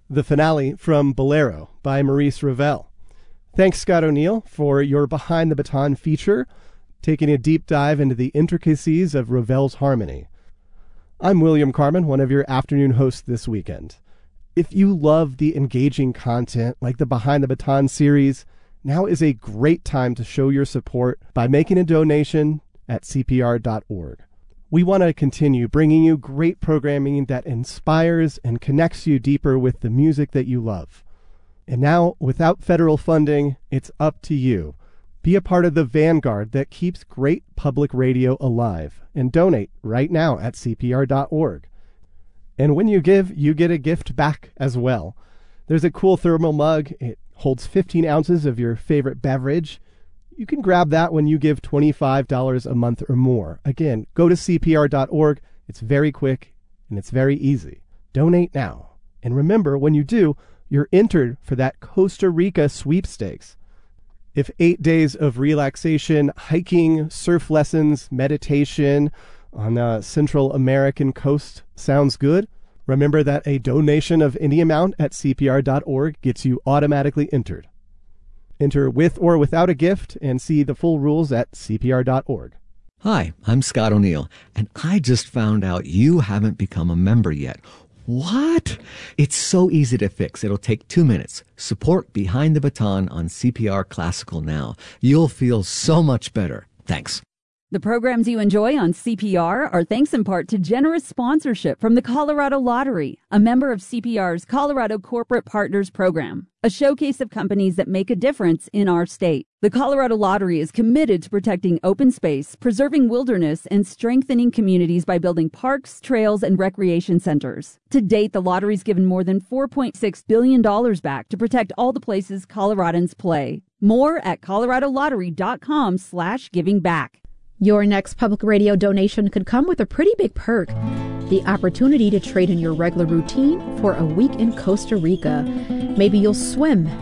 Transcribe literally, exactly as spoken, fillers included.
the finale from Bolero by Maurice Ravel. Thanks, Scott O'Neill, for your Behind the Baton feature, taking a deep dive into the intricacies of Ravel's harmony. I'm William Carmen, one of your afternoon hosts this weekend. If you love the engaging content like the Behind the Baton series, now is a great time to show your support by making a donation at C P R dot org. We want to continue bringing you great programming that inspires and connects you deeper with the music that you love. And now, without federal funding, it's up to you. Be a part of the vanguard that keeps great public radio alive, and donate right now at C P R dot org. And when you give, you get a gift back as well. There's a cool thermal mug. It holds fifteen ounces of your favorite beverage. You can grab that when you give twenty-five dollars a month or more. Again, go to C P R dot org. It's very quick and it's very easy. Donate now. And remember, when you do, you're entered for that Costa Rica sweepstakes. If eight days of relaxation, hiking, surf lessons, meditation on the Central American coast sounds good, remember that a donation of any amount at C P R dot org gets you automatically entered. Enter with or without a gift and see the full rules at C P R dot org. Hi, I'm Scott O'Neill, and I just found out you haven't become a member yet. What? It's so easy to fix. It'll take two minutes. Support Behind the Baton on C P R Classical now. You'll feel so much better. Thanks. The programs you enjoy on C P R are thanks in part to generous sponsorship from the Colorado Lottery, a member of C P R's Colorado Corporate Partners Program, a showcase of companies that make a difference in our state. The Colorado Lottery is committed to protecting open space, preserving wilderness, and strengthening communities by building parks, trails, and recreation centers. To date, the lottery's given more than four point six billion dollars back to protect all the places Coloradans play. More at colorado lottery dot com slash giving back. Your next public radio donation could come with a pretty big perk. The opportunity to trade in your regular routine for a week in Costa Rica. Maybe you'll swim,